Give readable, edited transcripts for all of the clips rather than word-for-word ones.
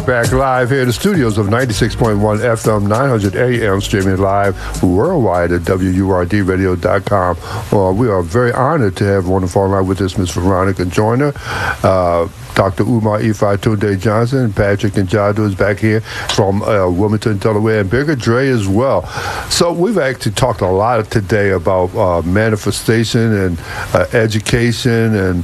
back live here in the studios of 96.1 FM, 900 AM, streaming live worldwide at WURDradio.com. We are very honored to have on the phone line with us Ms. Veronica Joyner, Dr. Umar Ifai Tunde Johnson, Patrick Njadu is back here from Wilmington, Delaware, and Bigger Dre as well. So we've actually talked a lot today about manifestation and education and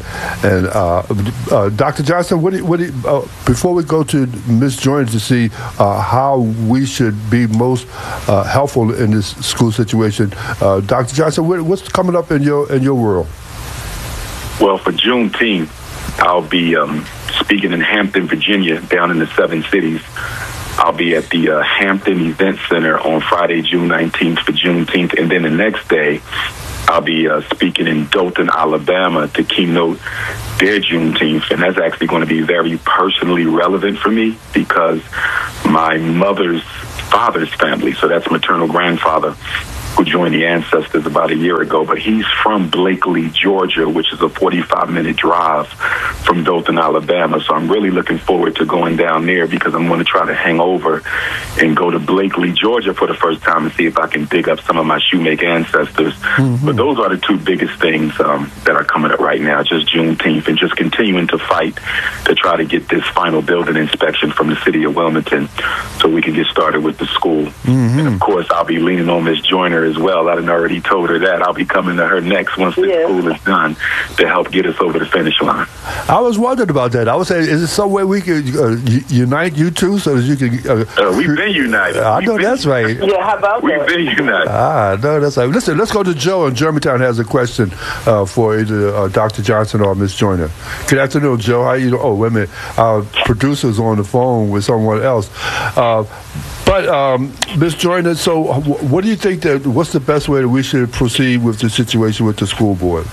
Dr. Johnson, before we go to Ms. Joyner to see how we should be most helpful in this school situation, Dr. Johnson, what's coming up in your world? Well, for Juneteenth, I'll be speaking in Hampton, Virginia, down in the Seven Cities. I'll be at the Hampton Event Center on Friday, June 19th for Juneteenth, and then the next day, I'll be speaking in Dothan, Alabama to keynote their Juneteenth, and that's actually going to be very personally relevant for me because my mother's father's family, so that's maternal grandfather, who joined the Ancestors about a year ago, but he's from Blakely, Georgia, which is a 45-minute drive from Dothan, Alabama. So I'm really looking forward to going down there because I'm going to try to hang over and go to Blakely, Georgia for the first time and see if I can dig up some of my shoemaker ancestors. Mm-hmm. But those are the two biggest things that are coming up right now, just Juneteenth and just continuing to fight to try to get this final building inspection from the city of Wilmington so we can get started with the school. Mm-hmm. And, of course, I'll be leaning on Ms. Joyner as well. I done already told her that. I'll be coming to her next once the school is done to help get us over the finish line. I was wondering about that. I was saying, is there some way we could unite you two so that you can... we've been united. I know that's right. Yeah, how about that? We've been united. No, that's right. Listen, let's go to Joe in Germantown has a question for either Dr. Johnson or Ms. Joyner. Good afternoon, Joe. How you doing? Oh, wait a minute. Our producer's on the phone with someone else. But Ms. Joyner, so what do you think what's the best way that we should proceed with the situation with the school board?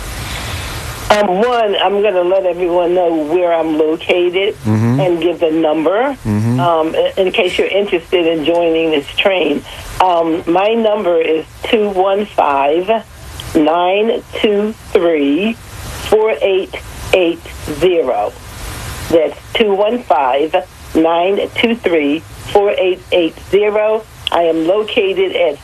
One, I'm going to let everyone know where I'm located and give the number in case you're interested in joining this train. My number is 215-923-4880. That's 215-923-4880. I am located at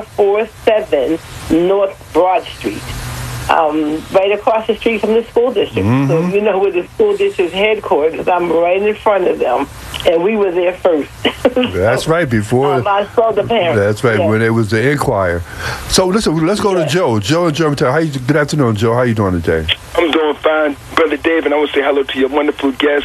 447 North Broad Street, right across the street from the school district. So if you know where the school district's headquarters, I'm right in front of them, and we were there first. That's right, before... I saw the parents. That's right, when it was the Inquirer. So listen, let's go to Joe. Joe in Germantown. Good afternoon, Joe. How you doing today? I'm doing fine. Brother Dave, and I want to say hello to your wonderful guest,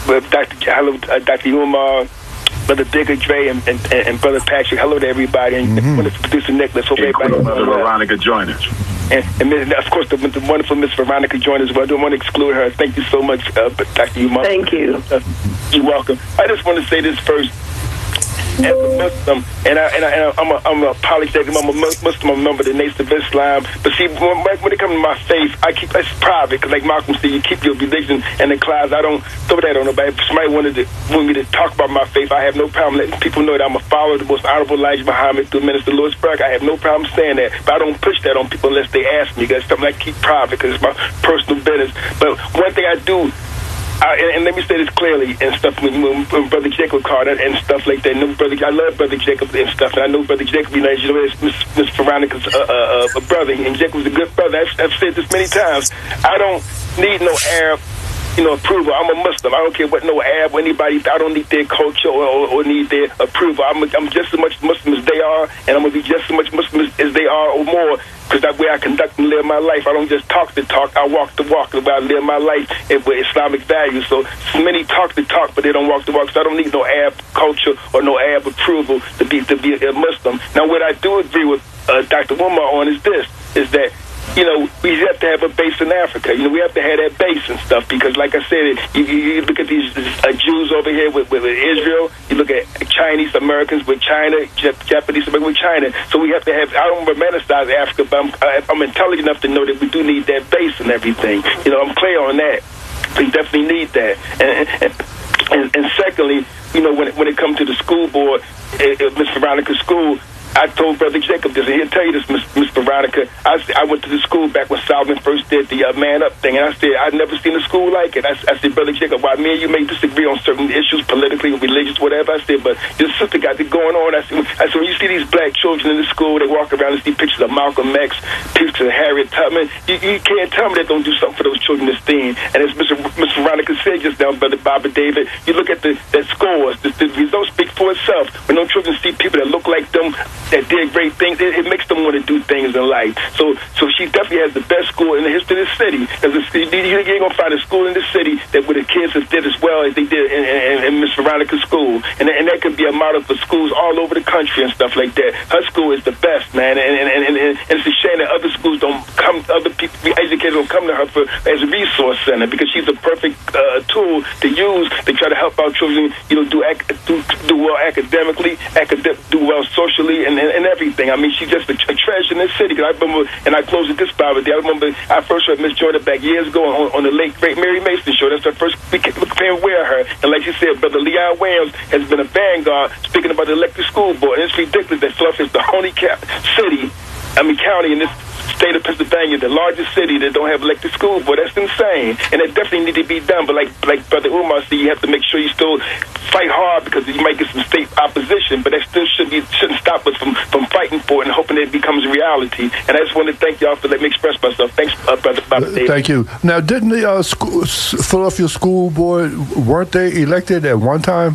Dr. Umar, Brother Bigger Dre, and Brother Patrick. Hello to everybody, and wonderful producer Nicholas. Hope everybody. Veronica Joyner. And of course, the wonderful Miss Veronica Joyner as well. I don't want to exclude her. Thank you so much, Dr. Umar. Thank you. You're welcome. I just want to say this first. As a Muslim, and I'm a apologetic. I'm a Muslim. I'm a member of the Nation of Islam. But see, when it comes to my faith, I keep it's private. Because like Malcolm said, you keep your religion in the closet. I don't throw that on nobody. If somebody want me to talk about my faith, I have no problem letting people know that I'm a follower of the most honorable Elijah Muhammad through Minister Louis Burke. I have no problem saying that. But I don't push that on people unless they ask me. That's something I keep private because it's my personal business. But one thing I do. And let me say this clearly and stuff when Brother Jacob called and stuff like that. I love Brother Jacob and stuff, and I know Brother Jacob, is Miss Veronica's a brother, and Jacob's a good brother. I've said this many times. I don't need no Arab, approval. I'm a Muslim. I don't care what no Arab or anybody. I don't need their culture or need their approval. I'm just as much Muslim as they are, and I'm gonna be just as much Muslim as they are or more. Because that way I conduct and live my life. I don't just talk the talk. I walk the walk. The way I live my life with Islamic values. So many talk the talk, but they don't walk the walk. So I don't need no Arab culture or no Arab approval to be a Muslim. Now, what I do agree with Dr. Umar on is that we have to have a base in Africa. We have to have that base and stuff because, like I said, you look at these Jews over here with Israel. You look at Chinese Americans with China, Japanese Americans with China. So we have to have. I don't romanticize Africa, but I'm intelligent enough to know that we do need that base and everything. I'm clear on that. We definitely need that. And secondly, when it comes to the school board, Miss Veronica's school. I told Brother Jacob this, and he'll tell you this, Miss Veronica. I went to the school back when Solomon first did the Man Up thing, and I said, I'd never seen a school like it. I said, Brother Jacob, while me and you may disagree on certain issues, politically, religious, whatever, I said, but your sister got it going on. I said, when you see these black children in the school, they walk around and see pictures of Malcolm X, pictures of Harriet Tubman, you can't tell me they don't do something for those children this thing. And as Miss Veronica said just now, Brother Bobby David, you look at the scores, the results speak for itself. When those children see people that look like them, that did great things, it makes them want to do things in life. So she definitely has the best school in the history of the city. You ain't gonna find a school in the city that where the kids have did as well as they did in Miss Veronica's school, and that could be a model for schools all over the country and stuff like that. Her school is the best, man, and it's a shame that other schools don't come, other people, educators don't come to her as a resource center, because she's a perfect tool to use to try to help our children, do well academically, do well socially, and everything. I mean, she's just a treasure in this city. Because I remember, and I closed with this Bible day. I remember I first heard Miss Joyner back years ago on the late great Mary Mason show. That's her first became aware of her. And like she said, Brother Leon Williams has been a vanguard speaking about the elected school board. And it's ridiculous that Fluff is the only county in this state of Pennsylvania, the largest city that don't have elected school board. That's insane, and it definitely need to be done. But like Brother Umar said, you have to make sure you still fight hard, because you might get some state opposition, but that still shouldn't stop us from fighting for it and hoping it becomes a reality. And I just want to thank y'all for letting me express myself. Thanks, Brother David. Thank you. Now, didn't the Philadelphia School Board, weren't they elected at one time?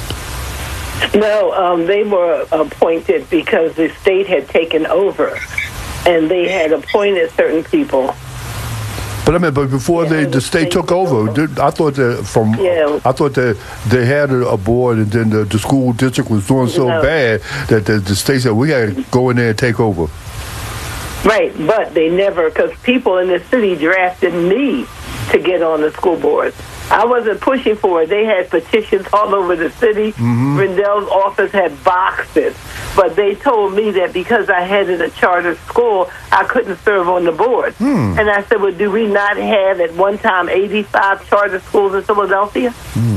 No, they were appointed because the state had taken over, and they had appointed certain people. But I mean, before the state took over, I thought that they had a board, and then the school district was doing so bad that the state said, we got to go in there and take over. Right, but they never, because people in the city drafted me to get on the school board. I wasn't pushing for it. They had petitions all over the city. Mm-hmm. Rendell's office had boxes. But they told me that because I headed a charter school, I couldn't serve on the board. And I said, well, do we not have at one time 85 charter schools in Philadelphia?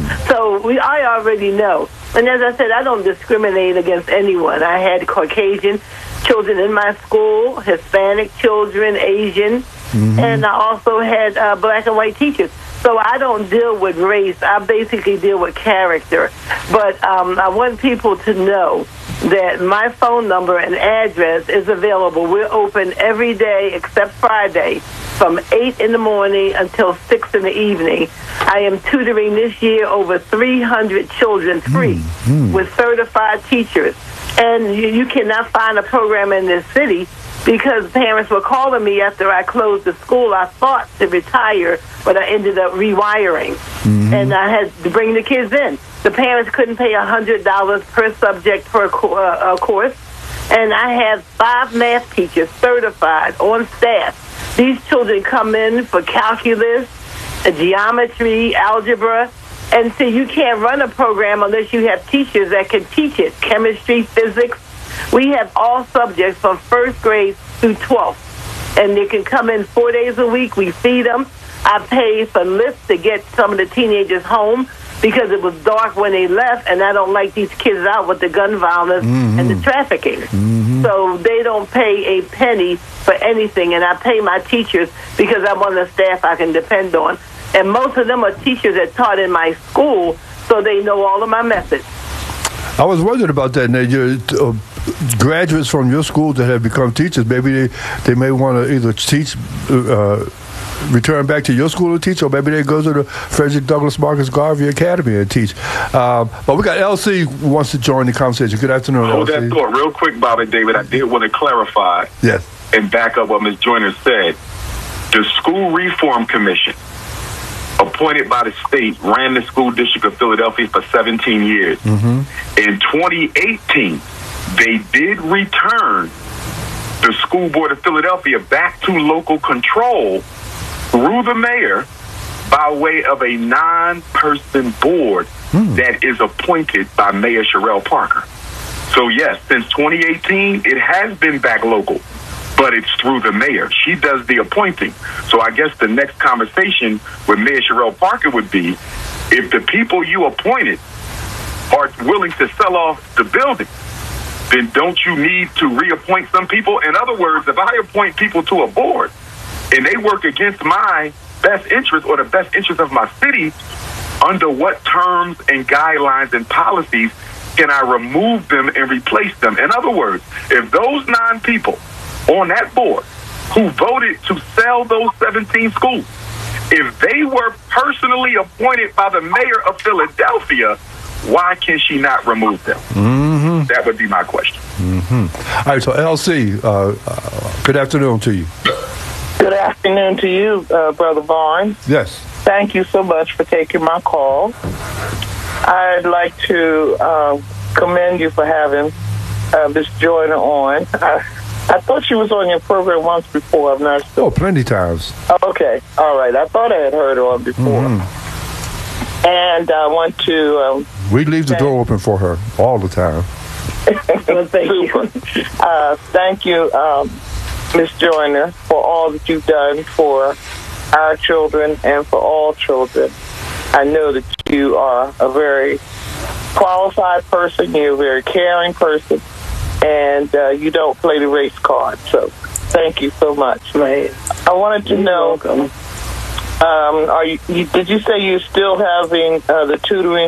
So I already know. And as I said, I don't discriminate against anyone. I had Caucasian children in my school, Hispanic children, Asian, and I also had black and white teachers. So I don't deal with race. I basically deal with character. But I want people to know that my phone number and address is available. We're open every day except Friday from 8 in the morning until 6 in the evening. I am tutoring this year over 300 children free with certified teachers. And you cannot find a program in this city because parents were calling me after I closed the school. I thought to retire, but I ended up rewiring. And I had to bring the kids in. The parents couldn't pay $100 per subject per course. And I have 5 math teachers certified on staff. These children come in for calculus, geometry, algebra. And so you can't run a program unless you have teachers that can teach it. Chemistry, physics. We have all subjects from 1st grade through 12th. And they can come in 4 days a week. We feed them. I pay for lifts to get some of the teenagers home because it was dark when they left, and I don't like these kids out with the gun violence and the trafficking. So they don't pay a penny for anything, and I pay my teachers because I'm on the staff I can depend on. And most of them are teachers that taught in my school, so they know all of my methods. I was wondering about that. Now, your graduates from your school that have become teachers, maybe they may want to either teach, return back to your school to teach, or maybe they go to the Frederick Douglass Marcus Garvey Academy and teach. But we got LC who wants to join the conversation. Good afternoon, Hold LC. that thought real quick, Bobby David. I did want to clarify and back up what Ms. Joyner said. The School Reform Commission, appointed by the state, ran the school district of Philadelphia for 17 years. In 2018, they did return the School Board of Philadelphia back to local control through the mayor by way of a 9-person board that is appointed by Mayor Sherelle Parker. So yes, since 2018, it has been back local, but it's through the mayor. She does the appointing. So I guess the next conversation with Mayor Sherelle Parker would be, if the people you appointed are willing to sell off the building, then don't you need to reappoint some people? In other words, if I appoint people to a board and they work against my best interest or the best interest of my city, under what terms and guidelines and policies can I remove them and replace them? In other words, if those 9 people on that board who voted to sell those 17 schools, if they were personally appointed by the mayor of Philadelphia, why can she not remove them? Mm-hmm. That would be my question. Mm-hmm. All right, so LC, good afternoon to you. Good afternoon to you, Brother Barnes. Yes. Thank you so much for taking my call. I'd like to commend you for having Miss Joyner on. I thought she was on your program once before. I'm not sure. Oh, plenty times. Okay. All right. I thought I had heard her on before. Mm-hmm. And I want to... we leave the door open for her all the time. Well, thank you. Thank you, Miss Joyner, for all that you've done for our children and for all children. I know that you are a very qualified person. You're a very caring person. And you don't play the race card. So thank you so much. Right. I wanted to know, did you say you're still having the tutoring?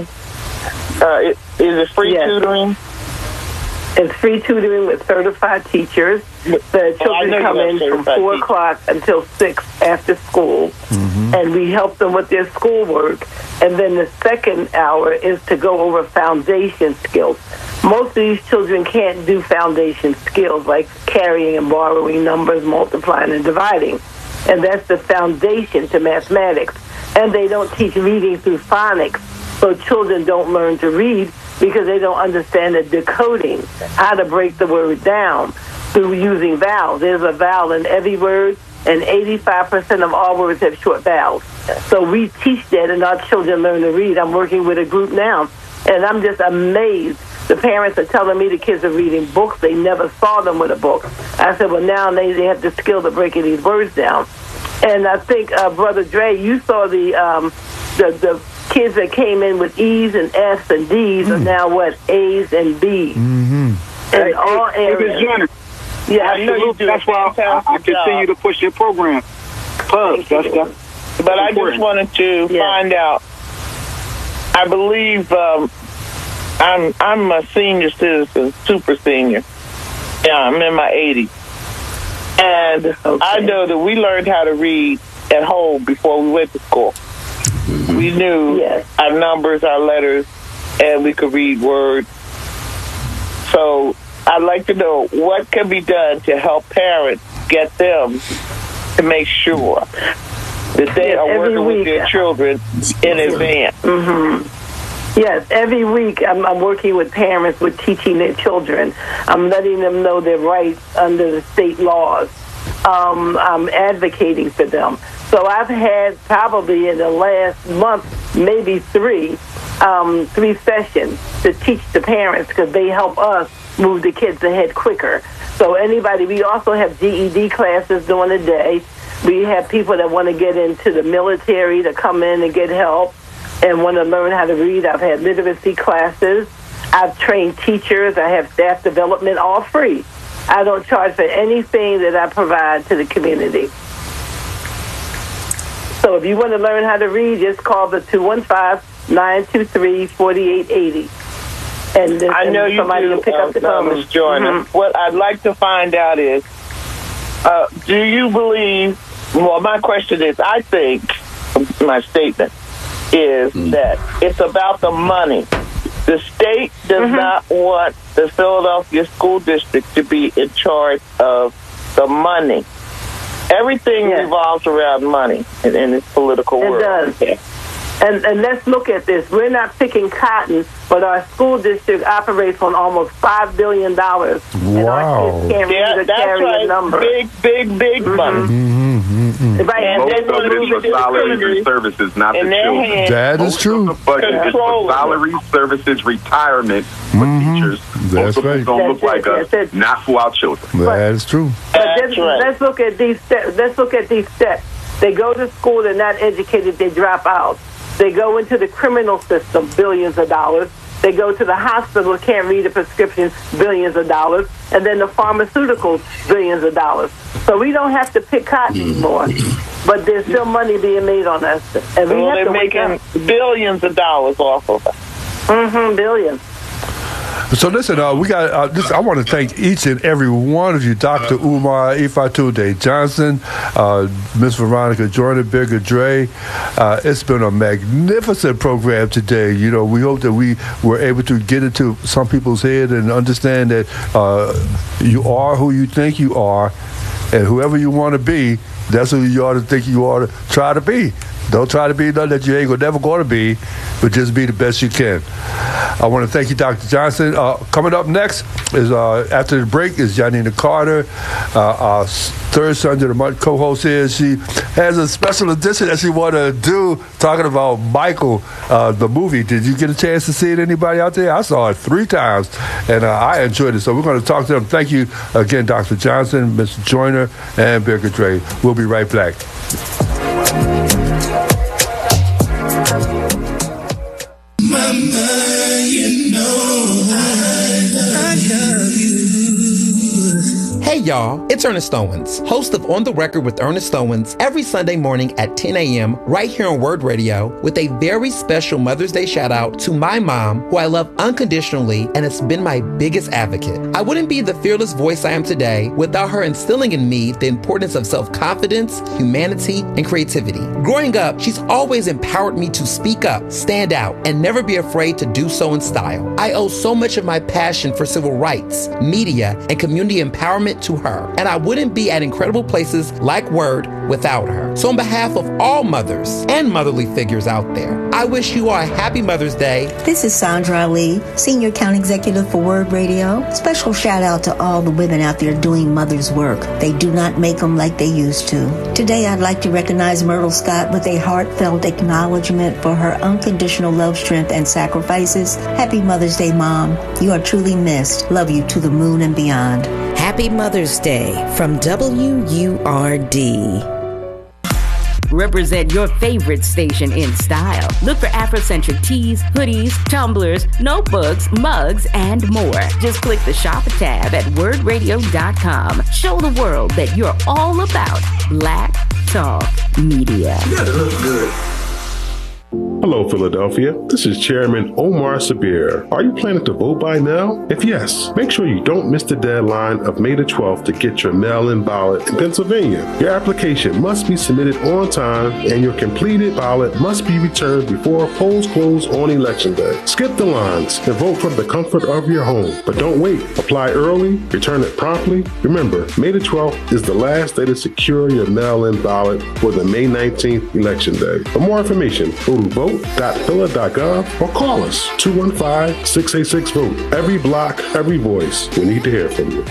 Is it free tutoring? It's free tutoring with certified teachers. The children come in from 4 o'clock until 6 after school, and we help them with their schoolwork. And then the second hour is to go over foundation skills. Most of these children can't do foundation skills like carrying and borrowing numbers, multiplying and dividing. And that's the foundation to mathematics. And they don't teach reading through phonics, so children don't learn to read because they don't understand the decoding, how to break the word down through using vowels. There's a vowel in every word, and 85% of all words have short vowels. So we teach that, and our children learn to read. I'm working with a group now, and I'm just amazed. The parents are telling me the kids are reading books. They never saw them with a book. I said, well, now they have the skill of breaking these words down. And I think, Brother Dre, you saw the kids that came in with E's and F's and D's are now what? A's and B's. In all areas. Yeah, I know you do. That's why I continue to push your program. But I just wanted to find out. I believe I'm a senior citizen, super senior. Yeah, I'm in my 80s. And I know that we learned how to read at home before we went to school. We knew our numbers, our letters, and we could read words. So I'd like to know what can be done to help parents get them to make sure that they are working with their children in advance. Yes, every week I'm working with parents with teaching their children. I'm letting them know their rights under the state laws. I'm advocating for them. So I've had probably in the last month, maybe three sessions to teach the parents because they help us move the kids ahead quicker. So we also have GED classes during the day. We have people that want to get into the military to come in and get help and want to learn how to read. I've had literacy classes. I've trained teachers. I have staff development, all free. I don't charge for anything that I provide to the community. So if you want to learn how to read, just call the 215-923-4880. And I know you do, pick up the phone. Ms. Joyner. What I'd like to find out is, do you believe, well, my question is, I think, my statement is that it's about the money. The state does not want the Philadelphia School District to be in charge of the money. Everything revolves around money in this political world. It does. And let's look at this. We're not picking cotton, but our school district operates on almost $5 billion. Wow. And our kids can't read or carry a number. Big money. Right. And most of it is for salaries and services, not the children. That is true. Most of the budget is for salaries, services, retirement for teachers. Most of it don't look like us, not for our children. That is true. Let's look at these steps. They go to school, they're not educated, they drop out. They go into the criminal system, billions of dollars. They go to the hospital, can't read a prescription, billions of dollars. And then the pharmaceuticals, billions of dollars. So we don't have to pick cotton anymore. But there's still money being made on us. And they're making billions of dollars off of us. Billions. So listen, we got. I want to thank each and every one of you, Dr. Umar Ifeatude Johnson, Miss Veronica Joyner, Birgit Dre. It's been a magnificent program today. You know, we hope that we were able to get into some people's head and understand that you are who you think you are, and whoever you want to be, that's who you ought to think you ought to try to be. Don't try to be nothing that you ain't never going to be, but just be the best you can. I want to thank you, Dr. Johnson. Coming up next is, after the break, is Janina Carter, our third Sunday of the month co-host here. She has a special edition that she want to do, talking about Michael, the movie. Did you get a chance to see it, anybody out there? I saw it 3 times, and I enjoyed it. So we're going to talk to them. Thank you again, Dr. Johnson, Mr. Joyner, and Birgit Dre. We'll be right back. Mama, you know I love you. Hey y'all, it's Ernest Owens, host of On the Record with Ernest Owens, every Sunday morning at 10 a.m. right here on Word Radio, with a very special Mother's Day shout out to my mom, who I love unconditionally and has been my biggest advocate. I wouldn't be the fearless voice I am today without her instilling in me the importance of self-confidence, humanity, and creativity. Growing up, she's always empowered me to speak up, stand out, and never be afraid to do so in style. I owe so much of my passion for civil rights, media, and community empowerment to her, and I wouldn't be at incredible places like Word without her. So on behalf of all mothers and motherly figures out there, I wish you all a happy Mother's Day. This is Sandra Ali, Senior Account Executive for Word Radio. Special shout out to all the women out there doing mother's work. They do not make them like they used to. Today I'd like to recognize Myrtle Scott with a heartfelt acknowledgement for her unconditional love, strength, and sacrifices. Happy Mother's Day, Mom. You are truly missed. Love you to the moon and beyond. Happy Mother's Day from WURD. Represent your favorite station in style. Look for Afrocentric tees, hoodies, tumblers, notebooks, mugs, and more. Just click the Shop tab at wordradio.com. Show the world that you're all about Black Talk Media. You gotta look good. Hello, Philadelphia. This is Chairman Omar Sabir. Are you planning to vote by now? If yes, make sure you don't miss the deadline of May the 12th to get your mail-in ballot in Pennsylvania. Your application must be submitted on time, and your completed ballot must be returned before polls close on Election Day. Skip the lines and vote from the comfort of your home. But don't wait. Apply early, return it promptly. Remember, May the 12th is the last day to secure your mail-in ballot for the May 19th Election Day. For more information, go to vote.phila.gov or call us 215-686-VOTE. Every block, every voice. We need to hear from you.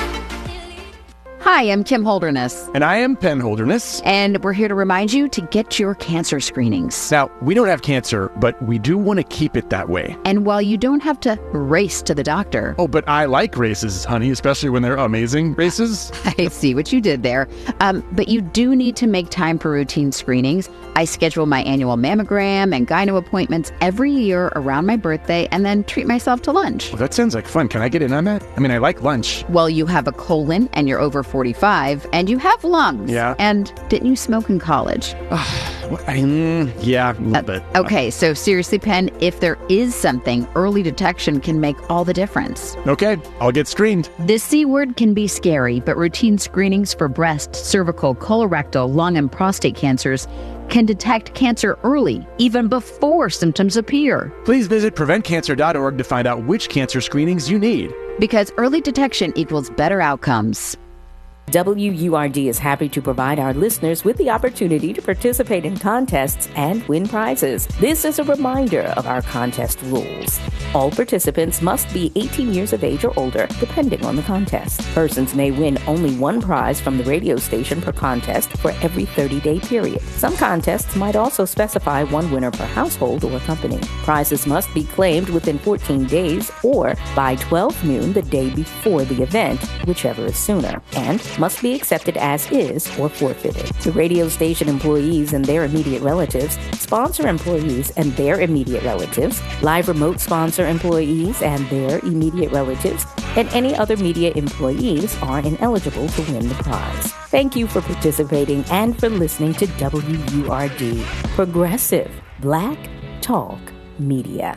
Hi, I'm Kim Holderness. And I am Penn Holderness. And we're here to remind you to get your cancer screenings. Now, we don't have cancer, but we do want to keep it that way. And while you don't have to race to the doctor. Oh, but I like races, honey, especially when they're amazing races. I see what you did there. But you do need to make time for routine screenings. I schedule my annual mammogram and gyno appointments every year around my birthday and then treat myself to lunch. Well, that sounds like fun. Can I get in on that? I mean, I like lunch. Well, you have a colon and you're over 45 and you have lungs. Yeah. And didn't you smoke in college? Yeah, a little bit. Okay, so seriously, Penn, if there is something, early detection can make all the difference. Okay, I'll get screened. The C word can be scary, but routine screenings for breast, cervical, colorectal, lung, and prostate cancers can detect cancer early, even before symptoms appear. Please visit preventcancer.org to find out which cancer screenings you need. Because early detection equals better outcomes. WURD is happy to provide our listeners with the opportunity to participate in contests and win prizes. This is a reminder of our contest rules. All participants must be 18 years of age or older, depending on the contest. Persons may win only one prize from the radio station per contest for every 30-day period. Some contests might also specify one winner per household or company. Prizes must be claimed within 14 days or by 12 noon the day before the event, whichever is sooner. And must be accepted as is or forfeited. The radio station employees and their immediate relatives, sponsor employees and their immediate relatives, live remote sponsor employees and their immediate relatives, and any other media employees are ineligible to win the prize. Thank you for participating and for listening to WURD, Progressive Black Talk Media.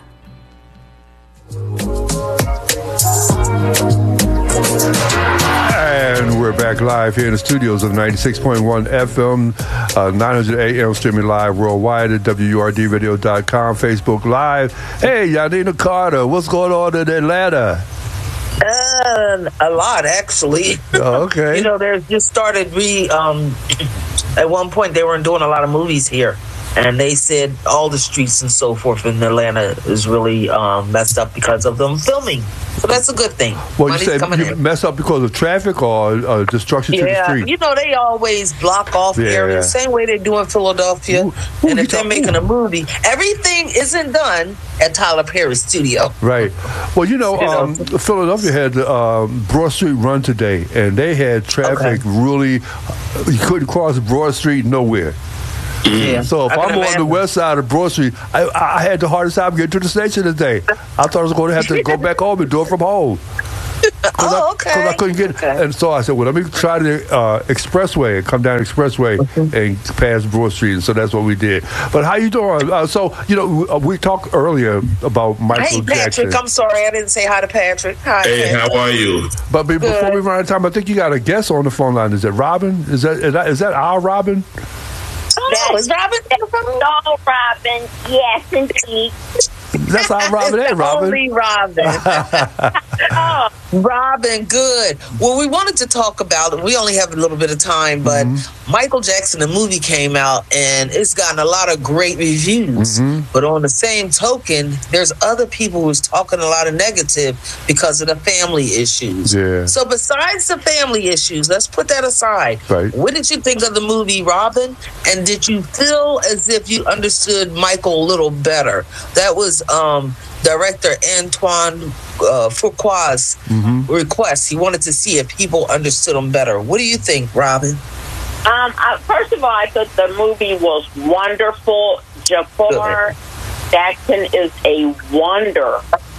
And we're back live here in the studios of 96.1 FM, 900 AM, streaming live worldwide at WURDradio.com, Facebook Live. Hey, Yanina Carter, what's going on in Atlanta? A lot, actually. Oh, okay. There's just started at one point they weren't doing a lot of movies here. And they said all the streets and so forth in Atlanta is really messed up because of them filming. So that's a good thing. Well, you said you mess up because of traffic or destruction to the street? They always block off areas, same way they do in Philadelphia. And if they're making a movie, everything isn't done at Tyler Perry's studio. Right. Well, Philadelphia had Broad Street Run today, and they had traffic really, you couldn't cross Broad Street nowhere. Yeah. So if I'm on the west side of Broad Street, I had the hardest time getting to the station today. I thought I was going to have to go back home and do it from home. Because I couldn't get it. And so I said, well, let me try the expressway and come down the expressway and pass Broad Street. And so that's what we did. But how you doing? We talked earlier about Michael Jackson. Hey, Patrick, I'm sorry. I didn't say hi to Patrick. Hi, hey, Patrick. How are you? But before we run out of time, I think you got a guest on the phone line. Is it Robin? Is that our Robin? Oh, is Robin there? No, Robin. Yes, indeed. That's our Robin. Hey, Robin. Only Robin. Robin, good. Well, we wanted to talk about it. We only have a little bit of time, but Michael Jackson, the movie came out, and it's gotten a lot of great reviews. But on the same token, there's other people who's talking a lot of negative because of the family issues. Yeah. So besides the family issues, let's put that aside. Right. What did you think of the movie, Robin? And did you feel as if you understood Michael a little better? That was director Antoine Fuqua's request. He wanted to see if people understood him better. What do you think, Robin? First of all, I thought the movie was wonderful. Jafar Jackson is a wonder.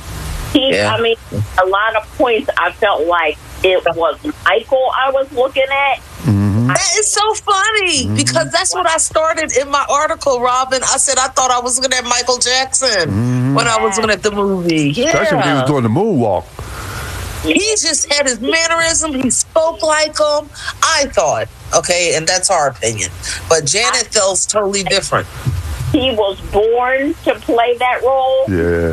I mean, a lot of points I felt like it was Michael I was looking at. That is so funny because that's what I started in my article, Robin. I said I thought I was looking at Michael Jackson when I was looking at the movie. Especially when he was doing the moonwalk. He just had his mannerism. He spoke like him. I thought, and that's our opinion. But Janet feels totally different. He was born to play that role.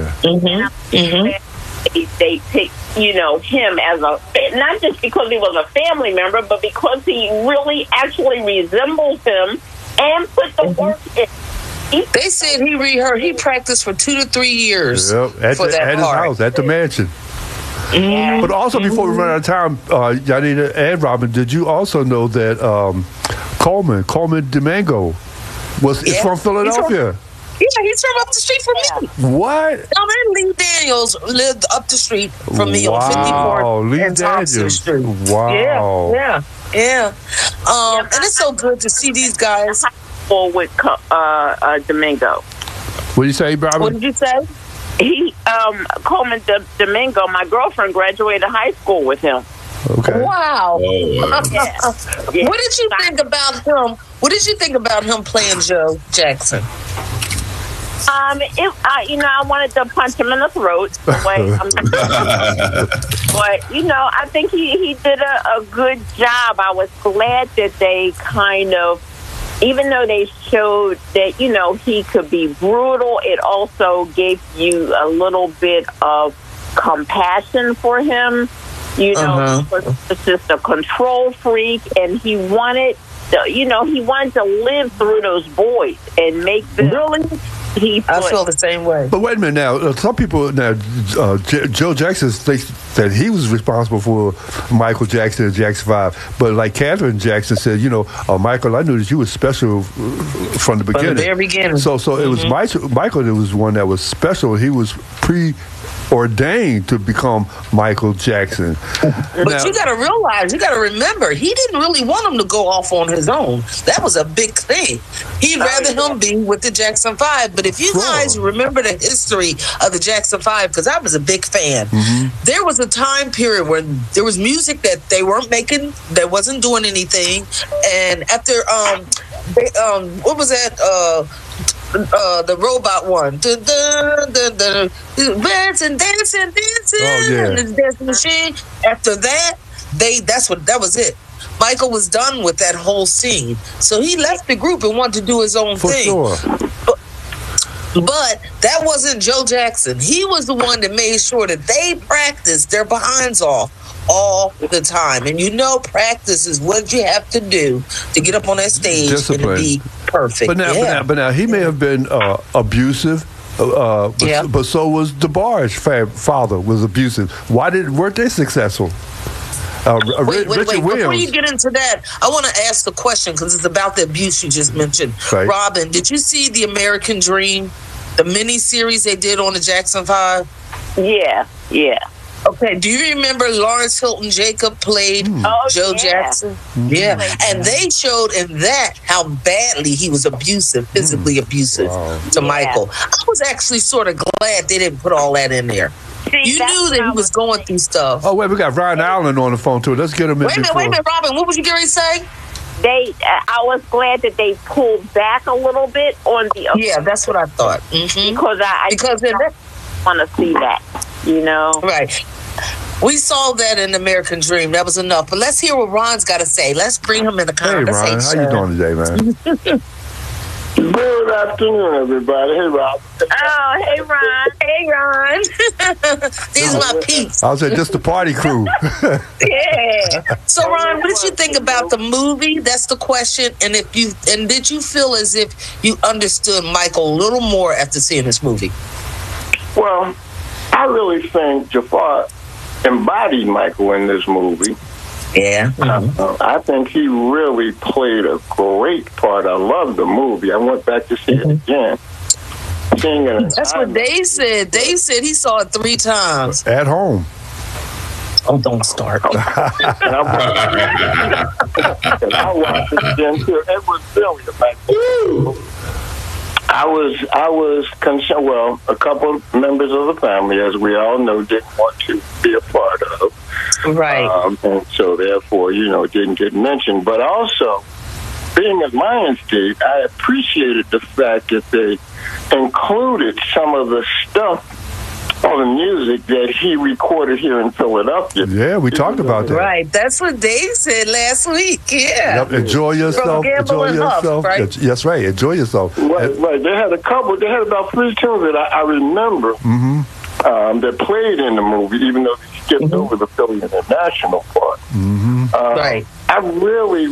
Yeah. They picked, him as not just because he was a family member, but because he really actually resembles him and put the work in. They said he practiced for 2 to 3 years at for that at his house, at the mansion. But also, before we run out of time, Yanina and Robin, did you also know that Coleman Domingo is from Philadelphia? He's from up the street from me. What? Lee Daniels lived up the street from me on 54th and Thompson Street. Wow. Yeah. And it's so good to see these guys. With Domingo. What did you say, Robin? What did you say? He, Coleman Domingo, my girlfriend graduated high school with him. Okay. Wow. Oh, wow. What did you think about him? What did you think about him playing Joe Jackson? I wanted to punch him in the throat. But I think he did a good job. I was glad that they kind of, even though they showed that he could be brutal, it also gave you a little bit of compassion for him. He was just a control freak, and he wanted to live through those boys and make them. Really? I feel the same way. But wait a minute now. Some people now, Joe Jackson thinks that he was responsible for Michael Jackson and Jackson 5. But like Catherine Jackson said, Michael, I knew that you were special from the beginning. From the very beginning. So it was Michael that was one that was special. He was ordained to become Michael Jackson. But now, you got to realize, you got to remember, he didn't really want him to go off on his own. That was a big thing. He'd rather him be with the Jackson 5. But if you guys remember the history of the Jackson 5, because I was a big fan, there was a time period where there was music that they weren't making, that wasn't doing anything. And after, what was that? The robot one. Dancing. And the dancing machine. After that, that was it. Michael was done with that whole scene. So he left the group and wanted to do his own thing. Sure. But that wasn't Joe Jackson. He was the one that made sure that they practiced their behinds off all the time. And practice is what you have to do to get up on that stage and be perfect. But now, he may have been abusive. But so was DeBarge's father was abusive. Weren't they successful? Wait. Williams. Before you get into that, I want to ask a question because it's about the abuse you just mentioned. Right. Robin, did you see the American Dream, the mini-series they did on the Jackson 5? Yeah. Okay, do you remember Lawrence Hilton Jacob played Joe Jackson? Yeah, and they showed in that how badly he was abusive, physically abusive to Michael. I was actually sort of glad they didn't put all that in there. See, you knew that he was going through stuff. Oh, wait, we got Ryan Allen on the phone, too. Let's get him in. Wait a minute, Robin, what was you going to say? I was glad that they pulled back a little bit on the... Yeah, that's what I thought. Because I want to see that, Right. We saw that in American Dream. That was enough. But let's hear what Ron's got to say. Let's bring him in the conversation. Hey, Ron. How you doing today, man? Good afternoon, everybody. Hey, Rob. Oh, hey, Ron. Hey, Ron. These are my peeps. I was saying, just the party crew. Yeah. So, Ron, what did you think about the movie? That's the question. And did you feel as if you understood Michael a little more after seeing this movie? Well, I really think Jafar embodied Michael in this movie. Yeah. I think he really played a great part. I love the movie. I went back to see it again. That's what Dave said. Dave said he saw it 3 times. At home. Oh, don't start. And I watched it again, too. It was really amazing. I was concerned. Well, a couple of members of the family, as we all know, didn't want to be a part of. Right. And so, therefore, it didn't get mentioned. But also, being at Lionsgate, I appreciated the fact that they included some of the stuff on the music that he recorded here in Philadelphia. Yeah, we talked about that. Right. That's what Dave said last week. Yeah. Yep. Enjoy yourself. Enjoy yourself. Right? That's right. Enjoy yourself. Right. They had about 3 tunes that I remember that played in the movie, even though they skipped over the Philly International part. Right. I really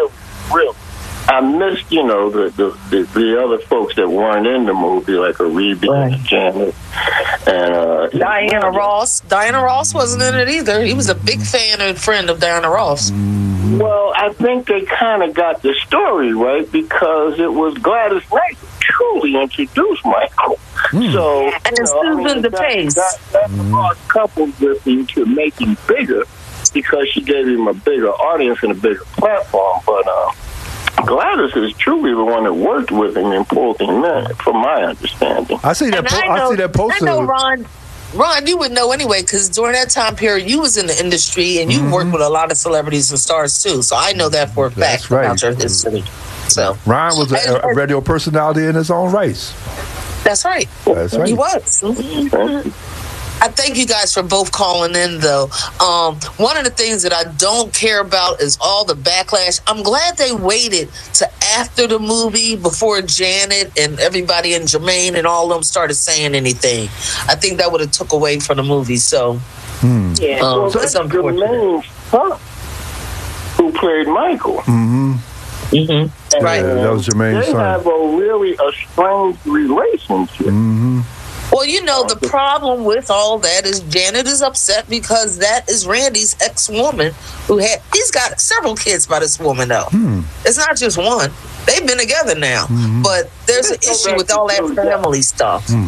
I missed, the other folks that weren't in the movie, like Aribi and Janet and Diana Ross. Diana Ross wasn't in it either. He was a big fan and friend of Diana Ross. Well, I think they kind of got the story right because it was Gladys Knight who truly introduced Michael. So, and Susan DePace. That brought coupled with him to make him bigger because she gave him a bigger audience and a bigger platform. But Gladys is truly the one that worked with him and pulled him in, from my understanding. I see that poster. I know, Ron, you would know anyway, because during that time period, you was in the industry and you worked with a lot of celebrities and stars too. So I know that for a fact about your history. So Ryan was a radio personality in his own race. That's right. That's right. He was. I thank you guys for both calling in, though. One of the things that I don't care about is all the backlash. I'm glad they waited to after the movie before Janet and everybody and Jermaine and all of them started saying anything. I think that would have took away from the movie. So, well, it's unfortunate. Jermaine's son who played Michael. Right. That was Jermaine's son. They have a really estranged relationship. Well, the problem with all that is Janet is upset because that is Randy's ex-woman he's got several kids by this woman, though. It's not just one. They've been together now. But there's an issue with all that family stuff.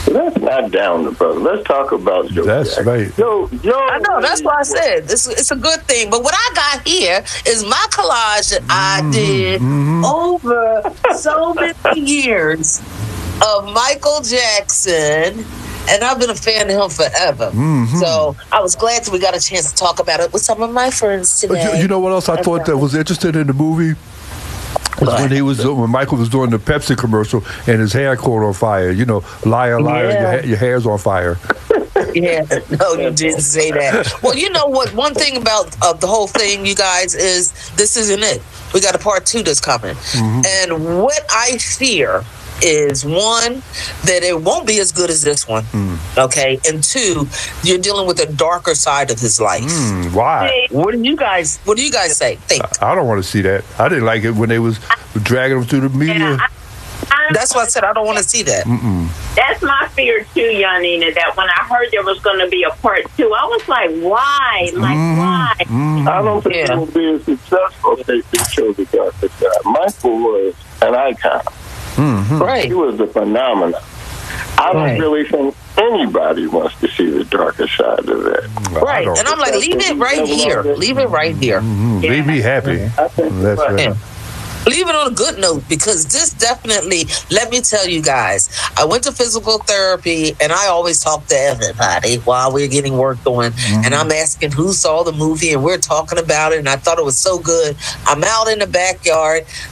Let's not down the brother. Let's talk about Joe. That's Jackson. right. Joe, I know, that's why I said it's a good thing. But what I got here is my collage that I did over so many years of Michael Jackson. And I've been a fan of him forever. So I was glad that we got a chance to talk about it with some of my friends today. You know what else I thought that was interesting in the movie? When Michael was doing the Pepsi commercial and his hair caught on fire. You know, liar, your hair's on fire. Yeah, no, you didn't say that. Well, you know what? One thing about the whole thing, you guys, is this isn't it. We got a part 2 that's coming. And what I fear is, one, that it won't be as good as this one. Okay, and 2, you're dealing with a darker side of his life. Why? What do you guys say? Think. I don't want to see that. I didn't like it when they was dragging him through the media. That's why I said I don't want to see that. That's my fear too, Yanina, that when I heard there was going to be a part 2, I was like, why? Why? I don't think it will be as successful if they show the darker side. Michael was an icon. Right. He was a phenomenon. I don't really think anybody wants to see the darker side of that. Right. And I'm like, leave it right here. Leave it right here. Leave me happy. That's right. Leave it on a good note, because this definitely, let me tell you guys, I went to physical therapy and I always talk to everybody while we're getting work on. And I'm asking who saw the movie and we're talking about it. And I thought it was so good. I'm out in the backyard.